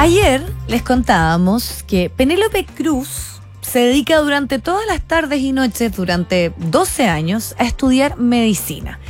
Ayer les contábamos que Penélope Cruz se dedica durante todas las tardes y noches, durante 12 años, a estudiar medicina.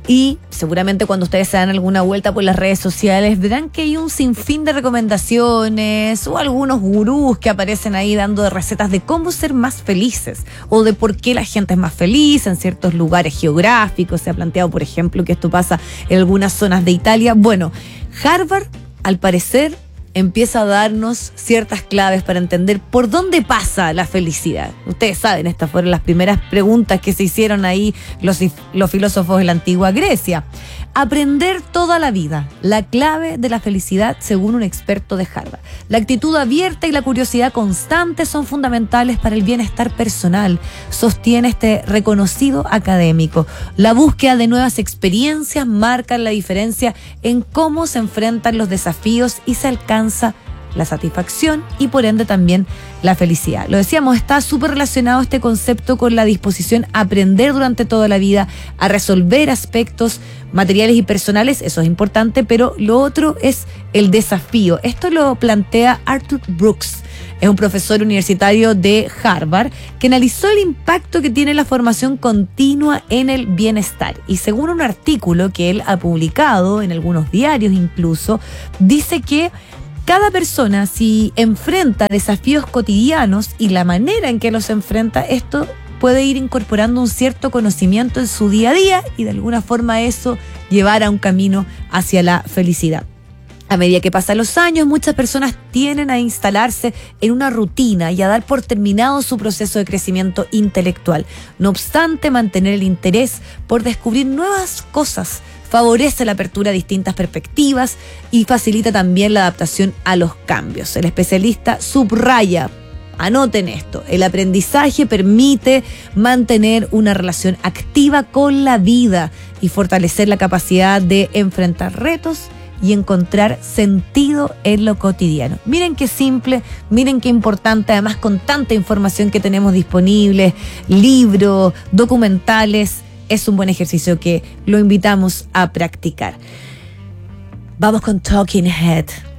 Y seguramente cuando ustedes se dan alguna vuelta por las redes sociales verán que hay un sinfín de recomendaciones o algunos gurús que aparecen ahí dando recetas de cómo ser más felices o de por qué la gente es más feliz en ciertos lugares geográficos. Se ha planteado, por ejemplo, que esto pasa en algunas zonas de Italia. Bueno, Harvard, al parecer, empieza a darnos ciertas claves para entender por dónde pasa la felicidad. Ustedes saben, estas fueron las primeras preguntas que se hicieron ahí los filósofos de la antigua Grecia. Aprender toda la vida, la clave de la felicidad según un experto de Harvard. La actitud abierta y la curiosidad constante son fundamentales para el bienestar personal, sostiene este reconocido académico. La búsqueda de nuevas experiencias marca la diferencia en cómo se enfrentan los desafíos y se alcanza la satisfacción y por ende también la felicidad. Lo decíamos, está súper relacionado este concepto con la disposición a aprender durante toda la vida, a resolver aspectos materiales y personales, eso es importante, pero lo otro es el desafío. Esto lo plantea Arthur Brooks, es un profesor universitario de Harvard que analizó el impacto que tiene la formación continua en el bienestar. Y según un artículo que él ha publicado en algunos diarios incluso, dice que cada persona, si enfrenta desafíos cotidianos y la manera en que los enfrenta, esto puede ir incorporando un cierto conocimiento en su día a día y de alguna forma eso llevar a un camino hacia la felicidad. A medida que pasan los años, muchas personas tienden a instalarse en una rutina y a dar por terminado su proceso de crecimiento intelectual. No obstante, mantener el interés por descubrir nuevas cosas favorece la apertura a distintas perspectivas y facilita también la adaptación a los cambios. El especialista subraya, anoten esto, el aprendizaje permite mantener una relación activa con la vida y fortalecer la capacidad de enfrentar retos y encontrar sentido en lo cotidiano. Miren qué simple, miren qué importante, además con tanta información que tenemos disponible, libros, documentales, es un buen ejercicio que lo invitamos a practicar. Vamos con Talking Head.